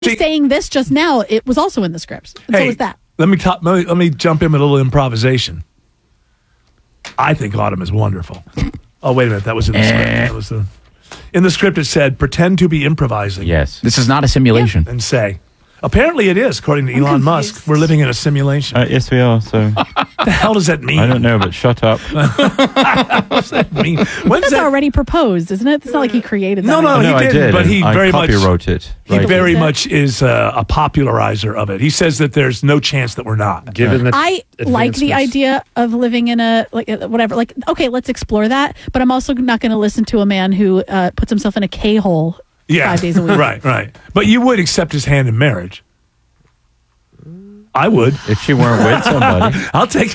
saying this just now, it was also in the script. And so was that. Let me jump in with a little improvisation. I think Autumn is wonderful. Oh, wait a minute. That was in the script. That was in the script, it said, pretend to be improvising. Yes. This is not a simulation. And say. Apparently it is, according to Elon Musk. We're living in a simulation. Yes, we are. So what the hell does that mean? I don't know, but shut up. What does that mean? That's already proposed, isn't it? It's not like he created that. No, he didn't. But he very much copywrote it. He very much is a popularizer of it. He says that there's no chance that we're not. Given the I like the idea of living in a whatever. Like, okay, let's explore that. But I'm also not going to listen to a man who puts himself in a K-hole 5 days a week. Right. But you would accept his hand in marriage. I would. If she weren't with somebody. I'll take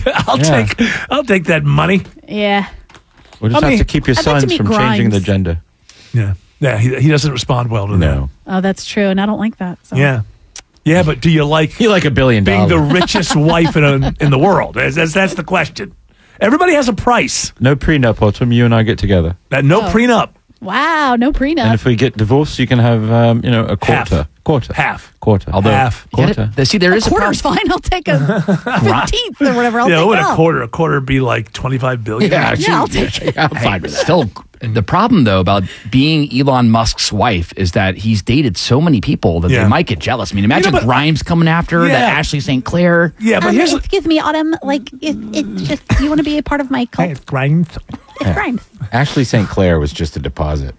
that money. Yeah. We'll just have to keep your sons from changing the gender. Yeah. He doesn't respond well to that. Oh, that's true, and I don't like that. So. Yeah, but do you like $1 billion being the richest wife in the world? That's the question. Everybody has a price. No prenup, Autumn. You and I get together. No prenup. Wow, no prenup. And if we get divorced, you can have a quarter. Half. Although half. Quarter. See, there is a quarter's fine. I'll take a 15th or whatever. I'll take it all. A quarter be like $25 billion. Yeah, I'll take it. I'm fine with that. Still, the problem though about being Elon Musk's wife is that he's dated so many people that they might get jealous. I mean, imagine Grimes coming after her, that Ashley St. Clair. Yeah, but excuse me, Autumn. Like, it's just you want to be a part of my cult. It's Grimes. It's Grimes. Ashley St. Clair was just a deposit.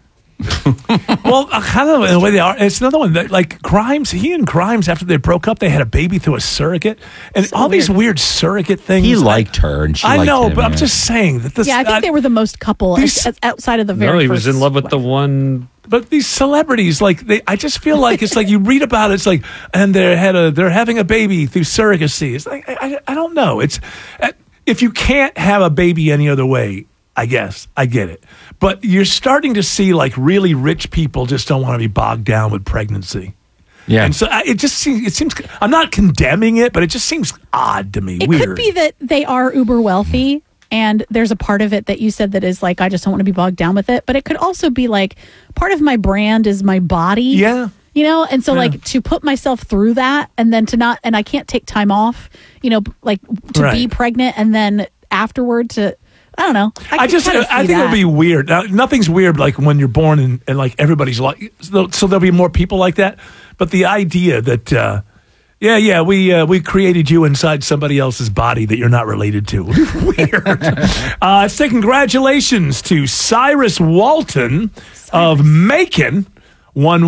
Well, kind of the way they are. It's another one that, like Grimes. He and Grimes, after they broke up, they had a baby through a surrogate, and all these weird surrogate things. He liked her, and she. I liked know, him, but I'm just saying that this. Yeah, I think they were the most couple outside of the very. No, he first was in love with the one. But these celebrities, I just feel like it's like you read about it. It's like, and they're having a baby through surrogacy. It's like I don't know. It's if you can't have a baby any other way, I guess I get it. But you're starting to see like really rich people just don't want to be bogged down with pregnancy. Yeah. And so it seems, I'm not condemning it, but it just seems odd to me. It weird. could be that they are uber wealthy and there's a part of it that you said that is like, I just don't want to be bogged down with it. But it could also be like part of my brand is my body. Yeah. You know, and so like to put myself through that and then and I can't take time off, like to be pregnant and then afterward I don't know. I think it'll be weird. Now, nothing's weird like when you're born and like everybody's like, so there'll be more people like that. But the idea that, we created you inside somebody else's body that you're not related to. Weird. Say congratulations to Cyrus Walton of Macon, won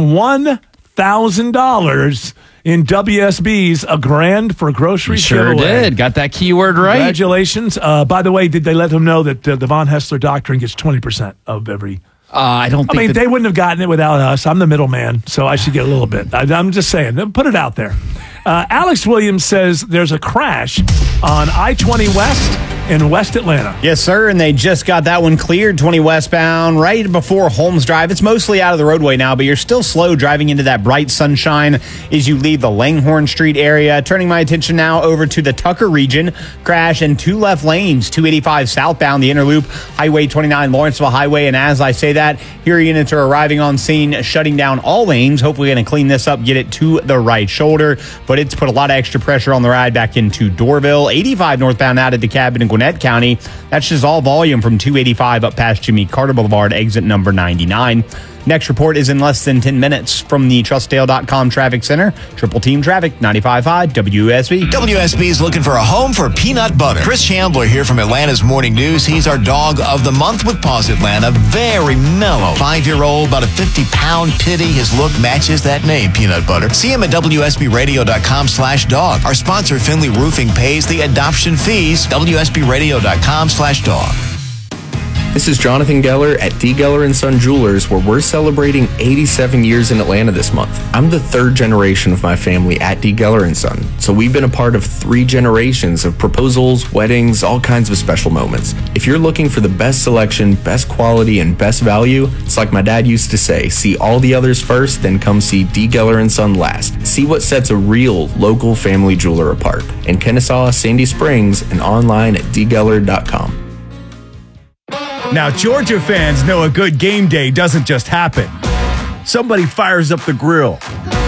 $1,000 in WSB's A Grand for Grocery Sure giveaway. did. Got that keyword right. Congratulations. By the way, did they let them know that the Von Hessler Doctrine gets 20% of every... I don't think they wouldn't have gotten it without us. I'm the middleman, so I should get a little bit. I'm just saying. Put it out there. Alex Williams says there's a crash on I-20 West in West Atlanta. Yes, sir, and they just got that one cleared, 20 westbound, right before Holmes Drive. It's mostly out of the roadway now, but you're still slow driving into that bright sunshine as you leave the Langhorne Street area. Turning my attention now over to the Tucker region. Crash in 2 left lanes, 285 southbound, the inner loop, Highway 29, Lawrenceville Highway. And as I say that, here units are arriving on scene, shutting down all lanes. Hopefully going to clean this up, get it to the right shoulder. But it's put a lot of extra pressure on the ride back into Doraville. 85 northbound out of DeKalb and Gwinnett County. That's just all volume from 285 up past Jimmy Carter Boulevard, exit number 99. Next report is in less than 10 minutes from the TrustDale.com Traffic Center. Triple Team Traffic, 95.5 WSB. WSB is looking for a home for peanut butter. Chris Chandler here from Atlanta's Morning News. He's our dog of the month with Paws Atlanta. Very mellow. 5-year-old, about a 50-pound pitty. His look matches that name, peanut butter. See him at WSBRadio.com/dog. Our sponsor, Finley Roofing, pays the adoption fees. WSBRadio.com/dog. This is Jonathan Geller at D. Geller & Son Jewelers, where we're celebrating 87 years in Atlanta this month. I'm the third generation of my family at D. Geller & Son, so we've been a part of 3 generations of proposals, weddings, all kinds of special moments. If you're looking for the best selection, best quality, and best value, it's like my dad used to say, see all the others first, then come see D. Geller & Son last. See what sets a real local family jeweler apart. In Kennesaw, Sandy Springs, and online at dgeller.com. Now, Georgia fans know a good game day doesn't just happen. Somebody fires up the grill,